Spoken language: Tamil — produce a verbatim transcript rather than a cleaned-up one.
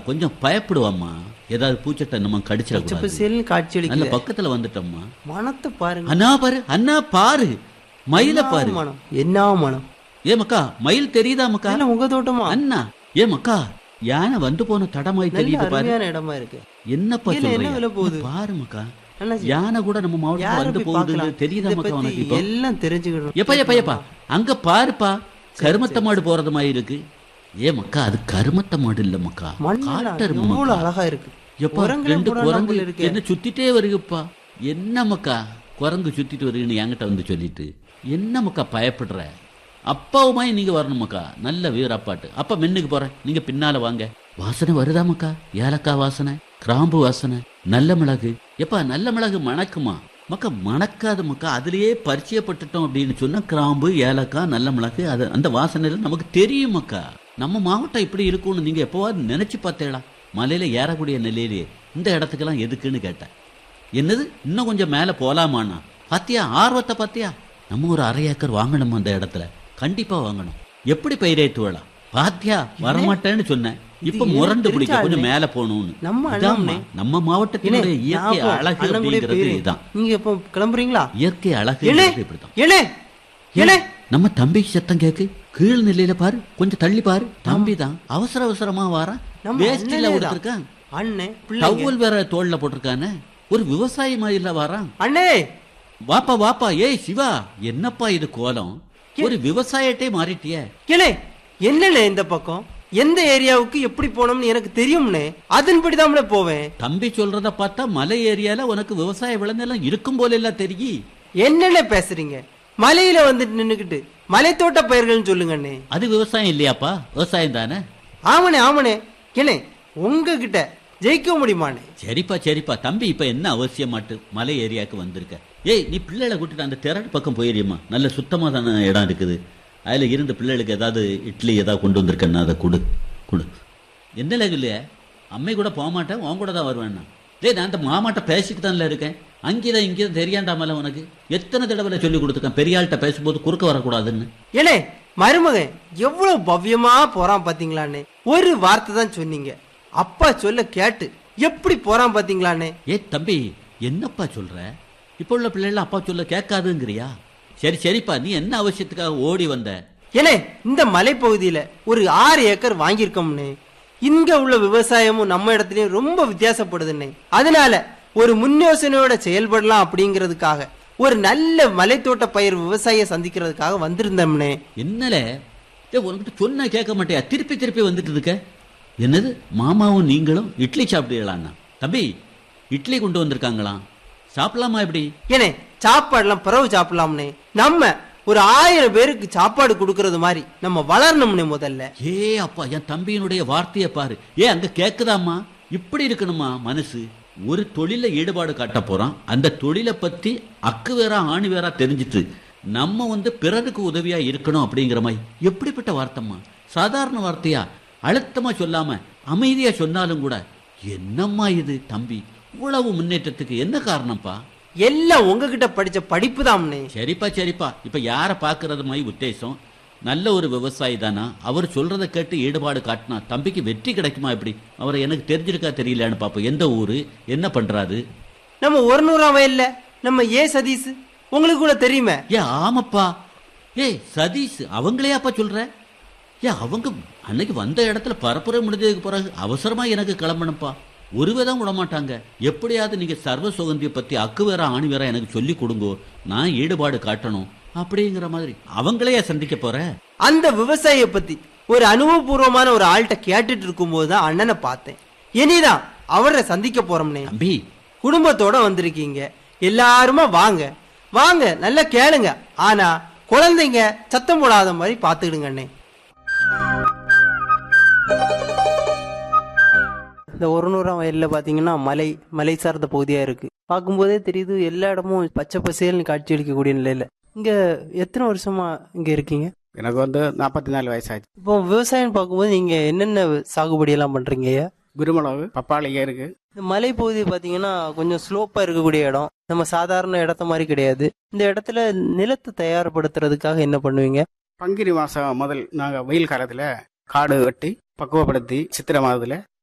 கொஞ்சம் பயப்படுவாம்மா. ஏதாவது பூச்சட்டை நம்ம கடிச்சிடக்கூடாது. காட்சி நல்ல பக்கத்துல வந்துட்டோம்மா. மனத்தை பாருங்க. அண்ணா பாரு, அண்ணா பாரு, மயில பாரு. என்ன மனம்? ஏ மக்கா, மயில் தெரியுதா மக்கா? உங்க தோட்டமா அண்ணா? ஏ மக்கா, யானை வந்து போன தடமாய் தெரியுது பாரு. இடமா இருக்கு. என்னப்பா சொல்றீங்க? பாரு மக்கா, யானை கூட நம்ம மாவட்டத்துல வந்து போகுது தெரியுதா மக்கா? உனக்கு இப்ப எல்லாம் தெரிஞ்சுக்கணும். எப்பா எப்பா எப்பா அங்க பாருப்பா, கருமத்த மாடு போறது மாதிரி இருக்கு. ஏ மக்கா, அது கருமத்த மாடு இல்ல மக்கா, காட்டர். அழகா இருக்கு. எப்பா ரெண்டு குரங்கு என்ன சுத்திட்டே வருகுப்பா. என்ன மக்கா குரங்கு சுத்திட்டு வருகுன்னு என்கிட்ட வந்து சொல்லிட்டு என்ன மக்கா பயப்படுற? அப்பாவுமாய் நீங்க வரணும் மக்கா, நல்ல வீரப்பாட்டு. அப்பா மென்னுக்கு போறேன், நீங்க பின்னால வாங்க. வாசனை வருதா மக்கா? ஏலக்காய் வாசனை, கிராம்பு வாசனை, நல்ல மிளகு. எப்பா நல்ல மிளகு மணக்குமா மக்கா? மணக்காது மக்கா, அதுலயே பரிச்சயப்பட்டுட்டோம் அப்படின்னு சொன்னா கிராம்பு, ஏலக்காய், நல்ல மிளகு, அது அந்த வாசனையில நமக்கு தெரியும் மக்கா. நம்ம மாவட்டம் இப்படி இருக்கும்னு நீங்க எப்பவாது நினைச்சு பார்த்தேடா? மலையில ஏறக்கூடிய நிலையிலேயே இந்த இடத்துக்கெல்லாம் எதுக்குன்னு கேட்டேன். என்னது இன்னும் கொஞ்சம் மேல போலாமாண்ணா? பாத்தியா ஆர்வத்தை பாத்தியா? நம்ம ஒரு அரை ஏக்கர் வாங்கணும் அந்த இடத்துல, கண்டிப்பா வாங்கணும். எப்படி பயிரேற்றுவலாம் பாத்தியா? வரமாட்டேன்னு சொன்னேன், இப்ப முரண்டு பிடிக்க கொஞ்சம் மேல போகணும்னு. நம்ம மாவட்டத்தினுடைய இயற்கை அழகு அப்படிங்கிறது இதுதான். நீங்க இப்ப கிளம்புறீங்களா? இயற்கை அழகு இப்படிதான். நம்ம தம்பி சத்தம் கேக்கு, கீழ் நிலையில பாரு, கொஞ்சம் தள்ளி பாரு. தம்பி தான் அவசர அவசரமா வாரான். வேஷ்டில கொடுத்திருக்கான், டவல் வேற தோல்ல போட்டிருக்கானே. ஒரு விவசாயி மாதிரில வாரான். அண்ணே வாப்பா வாப்பா. ஏய் சிவா, என்னப்பா இது கோலம்? ஒரு விவசாயத்தை மாறிட்டிய. என்ன இந்த பக்கம் எந்த ஏரியாவுக்கு எப்படி போனோம்னு எனக்கு தெரியும்னே, அதன்படிதான் போவேன். தம்பி சொல்றத பார்த்தா மலை ஏரியால உனக்கு விவசாய விளைநிலம் இருக்கும் போல எல்லாம் தெரியும். என்னென்ன பேசுறீங்க? மலையில வந்துட்டு நின்னுக்கிட்டு மலை தோட்ட பயிர்கள் சொல்லுங்கண்ணே. அது விவசாயம் இல்லையாப்பா? விவசாயம் தானே. ஆமனே ஆமனே. கிளே உங்ககிட்ட ஜெயிக்க முடியுமானே? சரிப்பா சரிப்பா. தம்பி இப்ப என்ன அவசியமாட்டு மலை ஏரியாவுக்கு வந்திருக்க? ஏய் நீ பிள்ளைகளை கூட்டிட்டு அந்த திரட்டு பக்கம் போயிருமா? நல்ல சுத்தமா தானே இடம் இருக்குது. அதுல இருந்து பிள்ளைகளுக்கு ஏதாவது இட்லி ஏதாவது கொண்டு வந்திருக்கேன்னா அதை கொடு கொடு. என்ன இல்லையா, அம்மை கூட போக மாட்டேன், உன் கூட தான் வருவேன்னா. டே நான் அந்த மாமாட்ட பேசிட்டு தான்ல இருக்கேன். அங்கேதான் இங்கேதான் தெரியாண்டாமல உனக்கு எத்தனை தடவை சொல்லி கொடுத்துருக்கேன், பெரியாள்கிட்ட பேசும்போது குறுக்க வரக்கூடாதுன்னு. ஏலே மருமகன் எவ்வளவு பவ்யமா போறான் பாத்தீங்களான்னு ஒரு வார்த்தை தான் சொன்னீங்க. அப்பா சொல்ல கேட்டு எப்படி போறான் பாத்தீங்களான்னு. ஏ தம்பி, என்னப்பா சொல்ற? இப்ப உள்ள பிள்ளைகள் அப்பா சொல்ல கேட்காதுங்கிறியா? சரி சரிப்பா, நீ என்ன அவசியத்துக்காக ஓடி வந்த? ஏலே இந்த மலைப்பகுதியில ஒரு ஆறு ஏக்கர் வாங்கியிருக்கோம்னு. இங்க உள்ள விவசாயமும் நம்ம இடத்துலயும் ரொம்ப வித்தியாசப்படுதுன்னு. அதனால ஒரு முன்யோசனையோட செயல்படலாம் அப்படிங்கிறதுக்காக ஒரு நல்ல மலைத்தோட்ட பயிர் விவசாய சந்திக்கிறதுக்காக வந்திருந்தோம்னே. என்னல உனக்கிட்ட சொன்ன கேட்க மாட்டியா? திருப்பி திருப்பி வந்துட்டு இருக்க. என்னது மாமாவும் நீங்களும் இட்லி சாப்பிடுறீங்களாண்ணா? தம்பி இட்லி கொண்டு வந்திருக்காங்களாம், சாப்பிடலாமா? எப்படி ஏனே சாப்பாடுலாம் பிறகு சாப்பிடலாம்னே. நம்ம ஒரு ஆயிரம் பேருக்கு சாப்பாடு கொடுக்கறது மாதிரி நம்ம வளரணும்னே முதல்ல. ஏ அப்பா, என் தம்பியினுடைய வார்த்தையை பாரு. ஏ அங்க கேக்குதாமா? இப்படி இருக்கணுமா மனசு? ஒரு தொழில ஈடுபாடு காட்ட போறான், அந்த தொழிலை பத்தி அக்கு வேறா ஆணி வேறா தெரிஞ்சிட்டு நம்ம வந்து பிறருக்கு உதவியா இருக்கணும் அப்படிங்கிற மாதிரி எப்படிப்பட்ட வார்த்தைமா? சாதாரண வார்த்தையா? அழுத்தமா சொல்லாம அமைதியா சொன்னாலும் கூட என்னம்மா இது தம்பி? இவ்வளவு முன்னேற்றத்துக்கு என்ன காரணம்ப்பா? எல்லாம் உங்ககிட்ட படிச்ச படிப்பு தான். சரிப்பா சரிப்பா. இப்ப யார பாக்குறது மாதிரி உத்தேசம்? நல்ல ஒரு விவசாயி தானா? அவர் சொல்றதை கேட்டு ஈடுபாடு காட்டினா தம்பிக்கு வெற்றி கிடைக்குமா? எப்படி அவரை எனக்கு தெரிஞ்சிருக்கா தெரியலன்னு பாப்போம். எந்த ஊரு, என்ன பண்றாரு? நம்ம ஒரு நூறாம் வயல்ல நம்ம ஏ சதீஷ், உங்களுக்கு கூட தெரியுமே. ஏ ஆமாப்பா. ஏய் சதீஷ் அவங்களே அப்பா சொல்ற? ஏ அவங்க அன்னைக்கு வந்த இடத்துல பரப்புரை முடிஞ்சதுக்கு பிறகு அவசரமா எனக்கு கிளம்பணும்ப்பா. ஒருவேதான் விட மாட்டாங்க. எப்படியாவது நீங்க சர்வ சுகந்தியை பத்தி அக்கு வேற ஆணி வேற எனக்கு சொல்லி கொடுங்கோ, நான் ஈடுபாடு காட்டணும் அப்படிங்கிற மாதிரி அவங்களையே சந்திக்க போற. அந்த விவசாயிய பத்தி ஒரு அனுபவபூர்வமான ஒரு ஆள்கிட்ட கேட்டுட்டு இருக்கும் போதுதான் அண்ணனை பார்த்தேன். இனிதான் அவரை சந்திக்க போறோம்னே. தம்பி குடும்பத்தோட வந்திருக்கீங்க, எல்லாருமா வாங்க வாங்க, நல்லா கேளுங்க. ஆனா குழந்தைங்க சத்தம் போடாத மாதிரி பாத்துக்கிடுங்க அண்ணே. இந்த ஒரு நூறாம் வயல்ல பாத்தீங்கன்னா மலை மலை சார்ந்த பகுதியா இருக்கு. பார்க்கும்போதே தெரியுது எல்லா இடமும் பச்சை பசேல்னு காட்சி அளிக்கக்கூடிய நிலையில. இங்க எத்தனை வருஷமா இங்க இருக்கீங்க? எனக்கு வந்து நாற்பத்தி நாலு வயசாச்சு. இப்போ விவசாயம் பார்க்கும்போது நீங்க என்னென்ன சாகுபடி எல்லாம் பண்றீங்க? குருமிளகு, பப்பாளிங்க இருக்கு. இந்த மலை பகுதி பாத்தீங்கன்னா கொஞ்சம் ஸ்லோப்பா இருக்கக்கூடிய இடம், நம்ம சாதாரண இடத்த மாதிரி கிடையாது. இந்த இடத்துல நிலத்தை தயார்படுத்துறதுக்காக என்ன பண்ணுவீங்க? பங்குனி மாசம் முதல் நாங்க வெயில் காலத்துல காடு வெட்டி பக்குவப்படுத்தி சித்திரை மாதத்துல